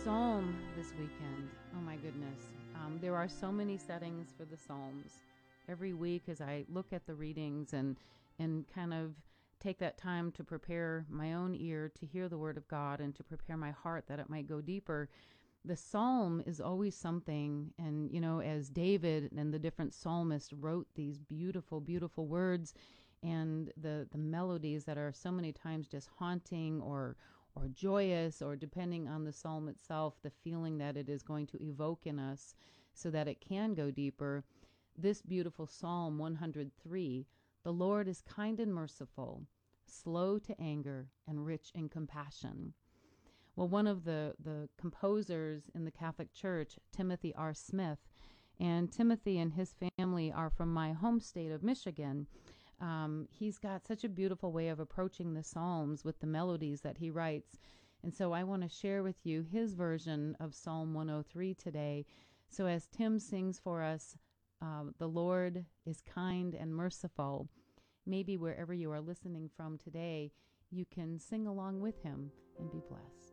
Psalm this weekend. Oh my goodness. There are so many settings for the Psalms. Every week, as I look at the readings and kind of take that time to prepare my own ear to hear the Word of God and to prepare my heart that it might go deeper, the Psalm is always something. And, as David and the different psalmists wrote these beautiful, beautiful words and the melodies that are so many times just haunting or joyous, or depending on the psalm itself, the feeling that it is going to evoke in us so that it can go deeper. This beautiful Psalm 103, the Lord is kind and merciful, slow to anger, and rich in compassion. Well, one of the composers in the Catholic Church, Timothy R. Smith, and Timothy and his family are from my home state of Michigan. He's got such a beautiful way of approaching the Psalms with the melodies that he writes. And so I want to share with you his version of Psalm 103 today. So as Tim sings for us, the Lord is kind and merciful, maybe wherever you are listening from today, you can sing along with him and be blessed.